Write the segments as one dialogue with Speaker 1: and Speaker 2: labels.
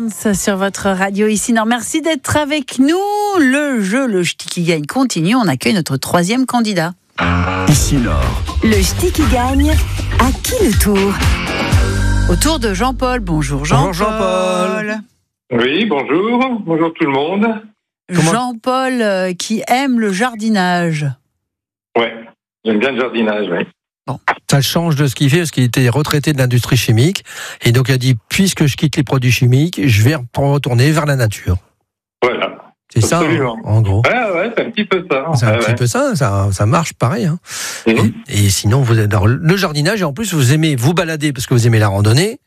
Speaker 1: Dance sur votre radio ici. Non, merci d'être avec nous. Le jeu, le Ch'ti qui gagne continue. On accueille notre troisième candidat.
Speaker 2: Ici Nord.
Speaker 3: Le Ch'ti qui gagne, à qui le tour?
Speaker 1: Au tour de Jean-Paul. Bonjour Jean-Paul.
Speaker 4: Bonjour Jean-Paul.
Speaker 5: Oui, bonjour. Bonjour tout le monde.
Speaker 1: Jean-Paul qui aime le jardinage.
Speaker 5: Ouais, j'aime bien le jardinage, oui.
Speaker 4: Ça change de ce qu'il fait, parce qu'il était retraité de l'industrie chimique. Et donc il a dit, puisque je quitte les produits chimiques, je vais retourner vers la nature.
Speaker 5: Voilà.
Speaker 4: C'est ça, en gros.
Speaker 5: Ouais, c'est un petit peu ça.
Speaker 4: C'est un petit peu ça marche pareil. Hein. Et sinon, vous êtes dans le jardinage, et en plus, vous aimez vous balader, parce que vous aimez la randonnée,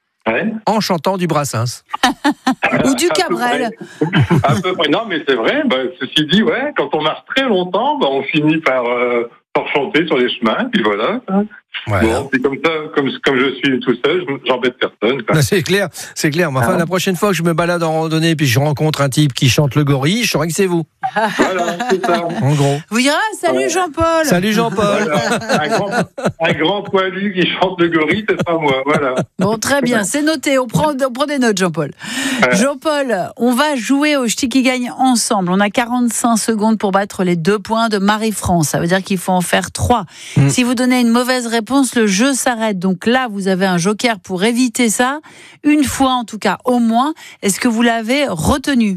Speaker 4: en chantant du Brassens.
Speaker 1: Ou du Cabrel.
Speaker 5: À peu près. Non, mais c'est vrai. Ceci dit, quand on marche très longtemps, on finit par chanter sur les chemins, puis voilà. Bon, c'est comme ça, comme je suis tout seul, j'embête personne. Quoi.
Speaker 4: C'est clair. Mais enfin, la prochaine fois que je me balade en randonnée, puis je rencontre un type qui chante le gorille, je saurais que c'est vous.
Speaker 5: Voilà, c'est ça.
Speaker 4: En gros.
Speaker 1: Vous direz, salut Jean-Paul.
Speaker 4: Salut Jean-Paul.
Speaker 5: Voilà. Un grand poilu qui chante le gorille, c'est pas moi. Voilà.
Speaker 1: Bon, très bien, c'est noté. On prend des notes, Jean-Paul. Jean-Paul, on va jouer au Ch'ti qui gagne ensemble. On a 45 secondes pour battre les 2 points de Marie-France. Ça veut dire qu'il faut en faire 3. Si vous donnez une mauvaise réponse, le jeu s'arrête. Donc là, vous avez un joker pour éviter ça. Une fois, en tout cas, au moins. Est-ce que vous l'avez retenu?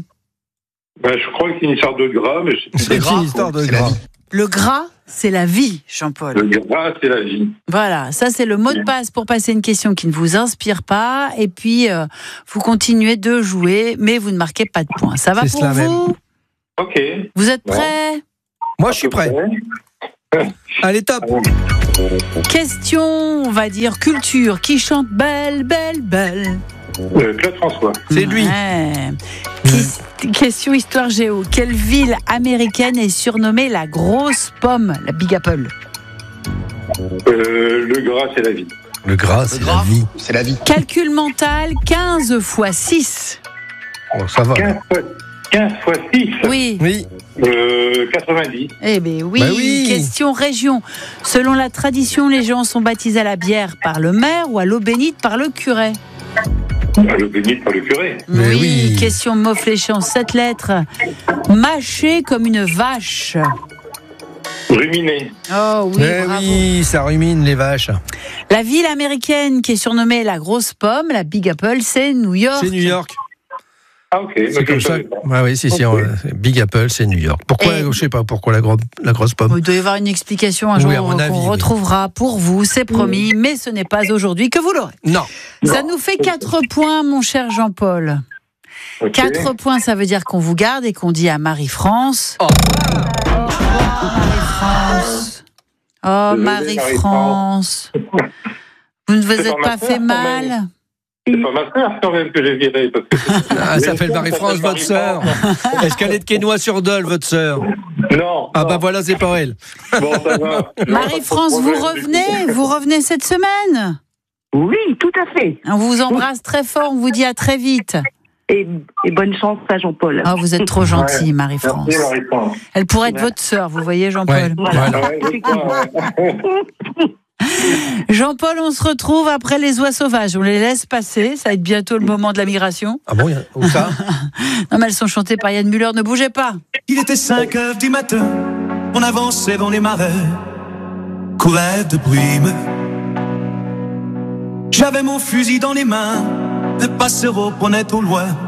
Speaker 5: Je crois que c'est une histoire de gras, mais
Speaker 4: c'est une histoire de gras.
Speaker 1: Le gras, c'est la vie, Jean-Paul.
Speaker 5: Le gras, c'est la vie.
Speaker 1: Voilà, ça c'est le mot de passe pour passer une question qui ne vous inspire pas. Et puis, vous continuez de jouer, mais vous ne marquez pas de points. Ça va pour vous?
Speaker 5: Ok.
Speaker 1: Vous êtes prêts?
Speaker 4: Moi, je suis prêt. Allez, top.
Speaker 1: Question, on va dire culture. Qui chante Belle, belle, belle?
Speaker 5: Claude François.
Speaker 4: C'est lui.
Speaker 1: Question histoire géo. Quelle ville américaine est surnommée la grosse pomme, la Big Apple?
Speaker 5: Le gras, c'est la vie.
Speaker 4: Le gras, c'est la vie.
Speaker 2: C'est la vie.
Speaker 1: Calcul mental, 15 x 6.
Speaker 4: Oh, ça va.
Speaker 5: 15 x 6.
Speaker 1: Oui.
Speaker 5: 90.
Speaker 1: Eh bien oui. Question région. Selon la tradition, les gens sont baptisés à la bière par le maire ou à l'eau bénite par le curé?
Speaker 5: À l'eau bénite par le curé.
Speaker 1: Oui. Question mot fléché en 7 lettres. Mâché comme une vache.
Speaker 5: Ruminer.
Speaker 1: Oh oui, bravo.
Speaker 4: Oui, ça rumine les vaches.
Speaker 1: La ville américaine qui est surnommée la grosse pomme, la Big Apple, c'est New York.
Speaker 4: C'est New York.
Speaker 5: Ah ok.
Speaker 4: C'est comme ça. Big Apple, c'est New York. Pourquoi? Je sais pas pourquoi la grosse pomme.
Speaker 1: Il doit y avoir une explication un jour qu'on retrouvera pour vous, c'est promis, mais ce n'est pas aujourd'hui que vous l'aurez.
Speaker 4: Non.
Speaker 1: Ça nous fait 4 points, mon cher Jean-Paul. 4 points, ça veut dire qu'on vous garde et qu'on dit à Marie-France. Marie-France. Oh, Marie-France. Vous ne vous êtes pas fait mal?
Speaker 5: C'est pas ma sœur quand même que j'ai viré.
Speaker 4: Ça s'appelle Marie-France, votre sœur. Est-ce qu'elle est de Quesnoy-sur-Dole, votre sœur?
Speaker 5: Non.
Speaker 4: Voilà, c'est pas elle.
Speaker 5: Bon, ça va.
Speaker 1: Marie-France, vous revenez cette semaine?
Speaker 6: Oui, tout à fait.
Speaker 1: On vous embrasse très fort, on vous dit à très vite.
Speaker 6: Et bonne chance à Jean-Paul.
Speaker 1: Oh, vous êtes trop gentil, Marie-France.
Speaker 5: Merci, Marie-France.
Speaker 1: Elle pourrait être votre sœur, vous voyez, Jean-Paul. Jean-Paul, on se retrouve après les oies sauvages. On les laisse passer. Ça va être bientôt le moment de la migration.
Speaker 4: Ah bon, où ça?
Speaker 1: Non, mais elles sont chantées par Yann Müller. Ne bougez pas.
Speaker 7: Il était 5h du matin. On avançait dans les marais, courait de brume. J'avais mon fusil dans les mains. Les passereaux prenaient au loin